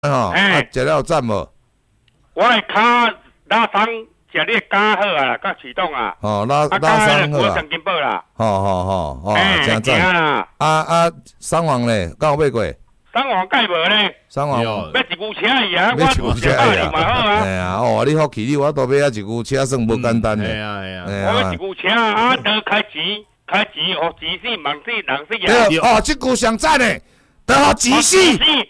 吼，食了有赞无？ 我的骹拉伤，食你肝好啊，甲启动啊。 拉伤好啊。 上金宝啦。 吼，真赞。伤亡咧，敢有买过？ 伤亡盖无咧。 伤亡要一牛车伊啊， 要一牛车伊啊。 哎呀，你福气，你我都买一牛车，算无简单咧。 我一牛车啊，都开钱，互钱死，忙死，人死啊。 对，这句上赞咧，都互钱死。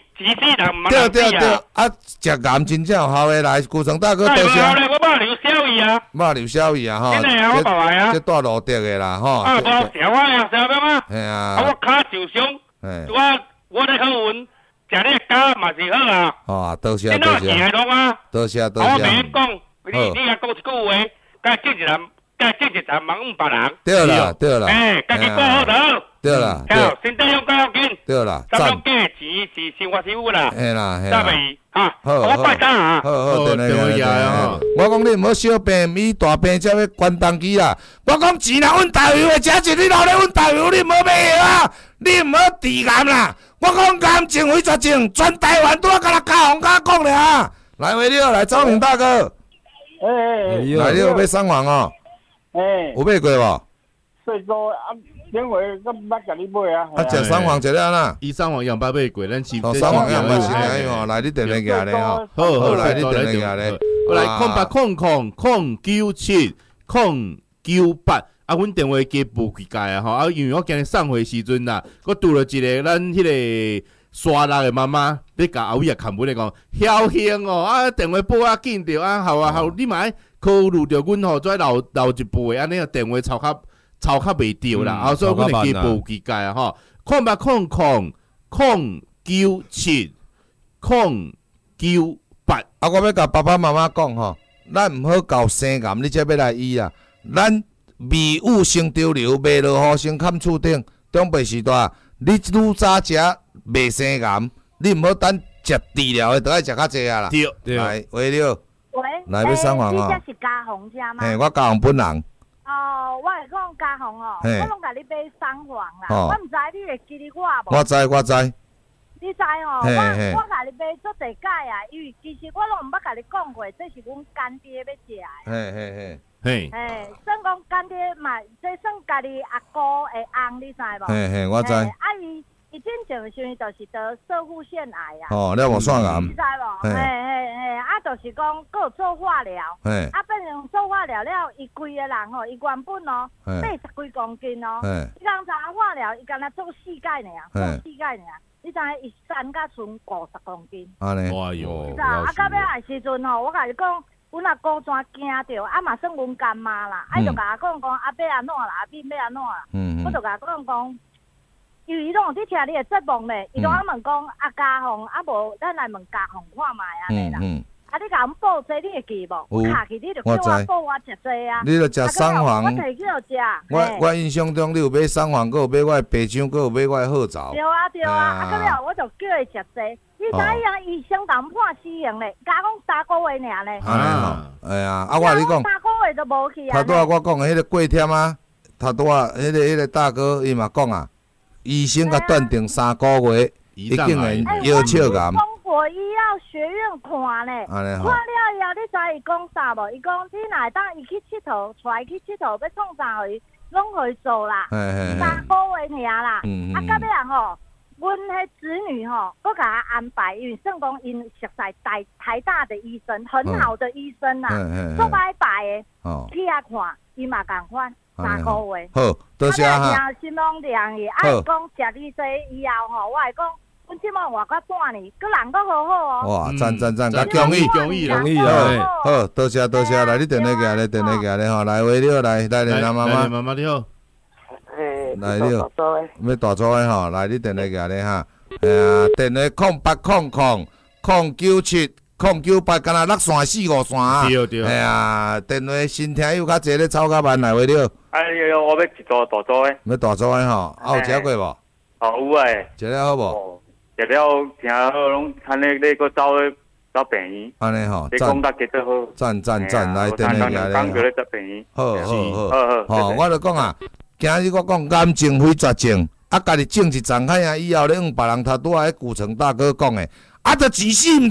对，食盐真正有效诶，来，古城大哥多谢。 我肉流小伊啊。 肉流小伊啊，吼。 真诶啊，我爸爸啊。 这带路德诶啦，吼。 无小我呀，小干嘛？ 嘿啊。 我骹受伤，我咧好运，食你肝嘛是好啊。 哦，多谢。 多谢。 多谢。 我免讲，你也讲一句话，甲正一站忙别人。 对啦。 家己过好头。 对啦。 身体要要紧。 对啦。 咱讲价钱是生活事务啦。 嘿啦。 大妹哈，我拜登啊。 好，电话我讲你毋好小病，伊大病才要关档期啦。我讲钱若阮大油的，食一你老咧阮大油，你毋好买药啊，你毋好治癌啦。我讲癌症非绝症，全台湾拄啊甲嘉宏甲讲咧啊。来回了，来周明大哥。来你有买伤亡哦。有买过无？ 所以说因为我捌甲你买啊。 食伤亡食了啦。 伊伤亡样捌买过，咱是。 伤亡样捌是安尼吼，来你电话举咧吼。好，来你电话举咧。 来0800070998啊，阮电话加报几届啊吼，因为我今日送货时阵啦，我拄了一个咱迄个沙拉的妈妈，咧甲后尾看本咧讲，侥幸哦，电话报啊紧着啊，好，你嘛爱考虑着阮吼再留一步的，安尼电话抄较袂着啦，所以阮会加报几届啊吼，080009970998。 我要甲爸爸妈妈讲吼，咱毋好搞生癌，你才要来医啊，咱。微物性潮流，卖落雨先砍厝顶。中辈时代，你愈早食袂生癌，你毋好等食治疗的，都爱食较济啊啦。 对， 来，喂了，来要送房哦。你这是嘉宏家吗？ 嘿，我嘉宏本人。 哦，我会讲嘉宏哦，我拢甲你买送房啦。我毋知你会记得我无？ 我知。 你知哦，我甲你买足侪届啊，因为其实我拢毋捌甲你讲过，这是阮干爹要食的。 嘿， 算讲干爹嘛，这算家己阿哥的翁，你知无？ 我知。 伊真正时阵就是得射护腺癌啊。 哦，了无腺癌。 你知无？就是讲佫有做化疗。变成做化疗了，伊规个人吼，伊原本哦80几公斤哦，伊刚才化疗，伊敢若做4届尔，你知影伊瘦甲剩50公斤。 安尼。 哎哟。 是啊，到尾来时阵吼，我甲你讲。阮阿姑怎惊着，嘛算阮干妈啦，就甲我讲阿伯安怎啦，阿扁要安怎啦，我就甲我讲，因为伊拢有伫听你的节目咧，伊拢问讲嘉宏，无咱来问嘉宏看卖安尼啦。你甲阮报这，你会记无？我卡去，你就叫我报我食这啊。 你就食送房。 我摕去就食。 我印象中你有买送房，佫有买我的白酱，佫有买我的褐枣。 对啊，到尾我就叫伊食这。你知影伊相当判死刑咧，加讲3个月尔咧。 哎呀，我甲你讲，3 个月都无去啊。 头拄我讲的迄个过忝啊，头拄迄个大哥伊嘛讲啊，医生甲断定3个月，伊竟然腰鞘癌。 中国医药学院看咧，看了以后，你知伊讲啥无？伊讲你若会当伊去佚佗，带去佚佗，要创啥互伊，拢互伊做啦。3个月尔啦，到尾啊吼。阮迄子女吼，佮甲他安排，因为算讲因熟悉台大的医生，很好的医生啦，做摆摆的，去遐看，伊嘛共款3个月。 好，多谢哈。 心拢凉去，讲食你这以后吼，我会讲，阮即满活到半年，佮人佮好好哦。 哇，赞，甲恭喜好，多谢，来你电话举咧，吼，来喂了，来妈妈你好。 来了，要大组的吼，来你电话举咧哈，电话0800097998，敢若6线4、5线啊， 对， 电话新听友较济咧走较慢来话了。 我要一组大组的。 要大组的吼，有食过无？ 有诶。 食了好无？ 食了听好，拢看你个走病院。 安尼吼， 你讲得几多好？ 赞，来电话举咧。 讲过咧走病院。 好，我就讲啊。今日我讲癌症非绝症，家己种一丛开啊以后咧，别人头拄仔迄古城大哥讲诶， 啊，着钱死毋